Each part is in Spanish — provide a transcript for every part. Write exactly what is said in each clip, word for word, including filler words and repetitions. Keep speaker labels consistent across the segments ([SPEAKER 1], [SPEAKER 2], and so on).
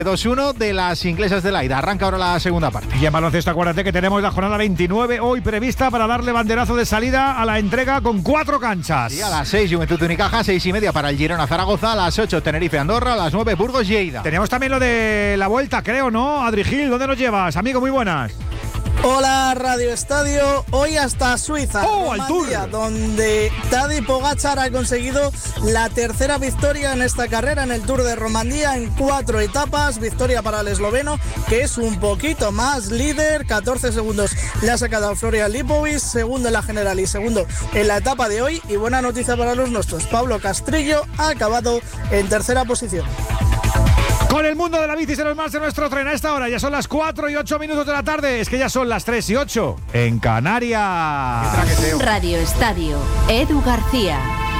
[SPEAKER 1] dos uno de las inglesas del Aida. Arranca ahora la segunda parte.
[SPEAKER 2] Y en baloncesto, acuérdate que tenemos la jornada veintinueve hoy prevista para darle banderazo de salida a la entrega con cuatro canchas.
[SPEAKER 1] Y a las seis, Juventud Unicaja, seis y media para el Girona Zaragoza, a las ocho, Tenerife Andorra, a las nueve, Burgos Lleida.
[SPEAKER 2] Teníamos también lo de la vuelta, creo, ¿no? Adri Gil, ¿dónde nos llevas? Amigo, muy buenas.
[SPEAKER 3] Hola Radio Estadio, hoy hasta Suiza,
[SPEAKER 2] oh, al Tour,
[SPEAKER 3] donde Tadej Pogačar ha conseguido la tercera victoria en esta carrera en el Tour de Romandía en cuatro etapas, victoria para el esloveno que es un poquito más líder, catorce segundos le ha sacado a Florian Lipovic, segundo en la general y segundo en la etapa de hoy, y buena noticia para los nuestros, Pablo Castrillo ha acabado en tercera posición.
[SPEAKER 2] Con el mundo de la bici se nos marcha nuestro tren a esta hora. Ya son las cuatro y ocho minutos de la tarde. Es que ya son las tres y ocho en Canarias.
[SPEAKER 4] Radio Estadio, Edu García.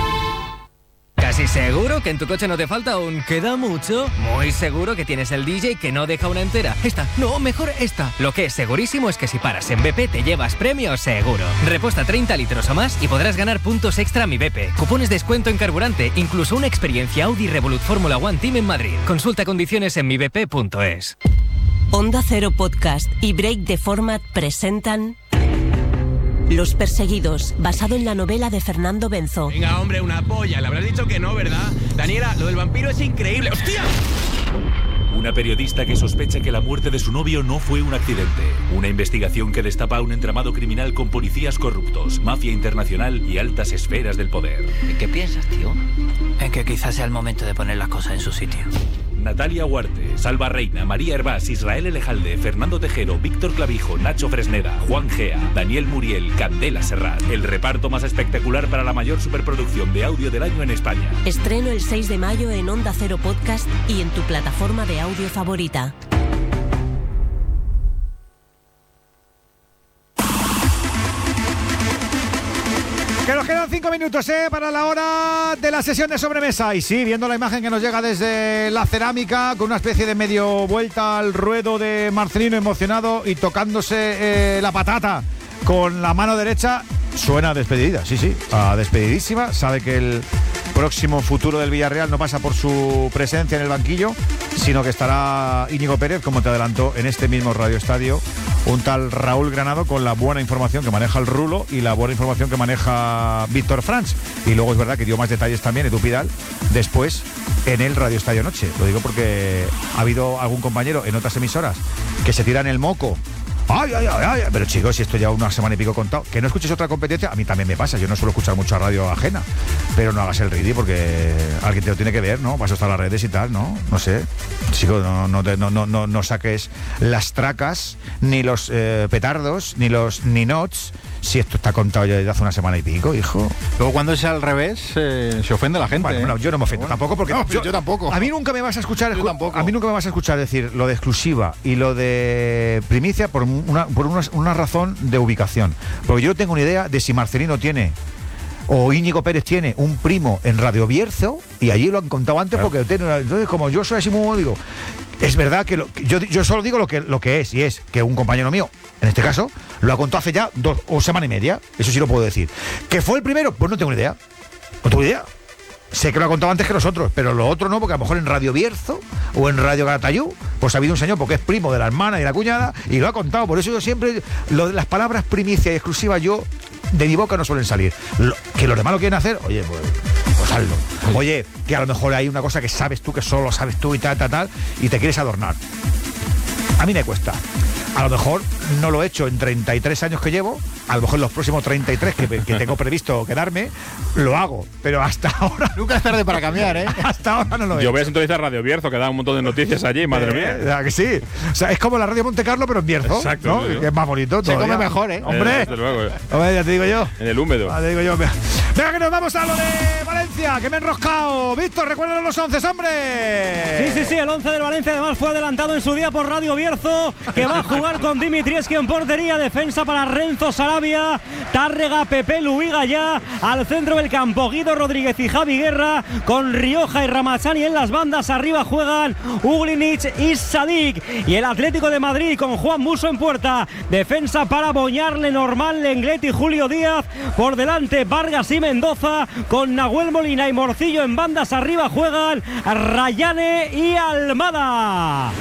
[SPEAKER 5] ¿Casi seguro que en tu coche no te falta un queda mucho? Muy seguro que tienes el D J que no deja una entera. Esta, no, mejor esta. Lo que es segurísimo es que si paras en B P te llevas premios seguro. Repuesta treinta litros o más y podrás ganar puntos extra a Mi B P. Cupones de descuento en carburante, incluso una experiencia Audi Revolut Fórmula One Team en Madrid. Consulta condiciones en mi b p punto es.
[SPEAKER 4] Onda Cero Podcast y Break the Format presentan Los Perseguidos, basado en la novela de Fernando Benzo.
[SPEAKER 6] Venga, hombre, una polla. Le habrás dicho que no, ¿verdad? Daniela, lo del vampiro es increíble. ¡Hostia!
[SPEAKER 7] Una periodista que sospecha que la muerte de su novio no fue un accidente. Una investigación que destapa un entramado criminal con policías corruptos, mafia internacional y altas esferas del poder.
[SPEAKER 8] ¿En qué piensas, tío? En que quizás sea el momento de poner las cosas en su sitio.
[SPEAKER 7] Natalia Huarte, Salva Reina, María Hervás, Israel Elejalde, Fernando Tejero, Víctor Clavijo, Nacho Fresneda, Juan Gea, Daniel Muriel, Candela Serrat. El reparto más espectacular para la mayor superproducción de audio del año en España.
[SPEAKER 4] Estreno el seis de mayo en Onda Cero Podcast y en tu plataforma de audio favorita.
[SPEAKER 2] Que nos quedan cinco minutos ¿eh? para la hora de la sesión de sobremesa. Y sí, viendo la imagen que nos llega desde la cerámica, con una especie de medio vuelta al ruedo de Marcelino emocionado y tocándose eh, la patata con la mano derecha, suena a despedida, sí, sí, a despedidísima. Sabe que el próximo futuro del Villarreal no pasa por su presencia en el banquillo, sino que estará Íñigo Pérez, como te adelantó en este mismo Radio Estadio, un tal Raúl Granado, con la buena información que maneja el Rulo y la buena información que maneja Víctor Franz. Y luego es verdad que dio más detalles también Edu Pidal después en el Radio Estadio Noche. Lo digo porque ha habido algún compañero en otras emisoras que se tiran el moco. Ay, ay, ay, ay, pero chicos, si esto ya una semana y pico contado, que no escuches otra competencia, a mí también me pasa, yo no suelo escuchar mucha radio ajena, pero no hagas el ridículo porque alguien te lo tiene que ver, ¿no? Vas a estar en las redes y tal, ¿no? No sé, chicos, no, no, no, no, no, no saques las tracas, ni los eh, petardos, ni los ninots, si esto está contado ya desde hace una semana y pico, hijo.
[SPEAKER 1] Luego cuando es al revés, eh, se ofende la gente.
[SPEAKER 2] Bueno,
[SPEAKER 1] ¿eh?
[SPEAKER 2] bueno, yo no me ofendo
[SPEAKER 1] bueno,
[SPEAKER 2] tampoco porque
[SPEAKER 1] no,
[SPEAKER 2] yo,
[SPEAKER 1] yo tampoco.
[SPEAKER 2] A mí nunca me vas a escuchar,
[SPEAKER 1] yo tampoco.
[SPEAKER 2] A mí nunca me vas a escuchar decir lo de exclusiva y lo de primicia por una por una, una razón de ubicación. Porque yo no tengo una idea de si Marcelino tiene o Íñigo Pérez tiene un primo en Radio Bierzo, y allí lo han contado antes, claro. Porque tiene, entonces como yo soy así muy digo, es verdad que, lo, que yo, yo solo digo lo que, lo que es, y es que un compañero mío, en este caso, lo ha contado hace ya dos o semana y media, eso sí lo puedo decir. ¿Que fue el primero? Pues no tengo ni idea, no tengo idea. Sé que lo ha contado antes que nosotros, pero lo otro no, porque a lo mejor en Radio Bierzo o en Radio Calatayud, pues ha habido un señor porque es primo de la hermana y la cuñada y lo ha contado. Por eso yo siempre, lo de las palabras primicia y exclusiva, yo de mi boca no suelen salir. Lo, que los demás lo quieren hacer, oye, pues, pues hazlo. Oye, que a lo mejor hay una cosa que sabes tú, que solo sabes tú y tal, tal, tal, y te quieres adornar. A mí me cuesta. A lo mejor no lo he hecho en treinta y tres años que llevo, a lo mejor en los próximos treinta y tres que, que tengo previsto quedarme, lo hago, pero hasta ahora...
[SPEAKER 1] Nunca es tarde para cambiar, ¿eh?
[SPEAKER 2] Hasta ahora no lo he
[SPEAKER 9] Yo
[SPEAKER 2] hecho.
[SPEAKER 9] voy a sintonizar Radio Bierzo, que da un montón de noticias allí, madre mía.
[SPEAKER 2] ¿Verdad que sí? O sea, es como la Radio Monte Carlo, pero en Bierzo.
[SPEAKER 9] Exacto.
[SPEAKER 2] ¿no?
[SPEAKER 9] Sí, sí.
[SPEAKER 2] Es más bonito
[SPEAKER 1] Se
[SPEAKER 2] todavía.
[SPEAKER 1] come mejor, ¿eh?
[SPEAKER 2] ¡Hombre!
[SPEAKER 9] Eh, desde luego.
[SPEAKER 2] Hombre, ya te digo yo.
[SPEAKER 9] En el húmedo.
[SPEAKER 2] Ya te digo yo. Venga, que nos vamos a lo de Valencia, que me he enroscado. Víctor, recuérdanos los once, hombre.
[SPEAKER 10] Sí, sí, sí, el once del Valencia además fue adelantado en su día por Radio Bierzo, que va a jugar con Dimitri Zaleski en portería, defensa para Renzo Sarabia, Tárrega, Pepe, Luiga ya, al centro del campo Guido Rodríguez y Javi Guerra, con Rioja y Ramazani en las bandas, arriba juegan Uglinic y Sadik, y el Atlético de Madrid con Juan Musso en puerta, defensa para Boñar, Lenormand, Lenglet y Julio Díaz, por delante Vargas y Mendoza, con Nahuel Molina y Morcillo en bandas, arriba juegan Rayane y Almada.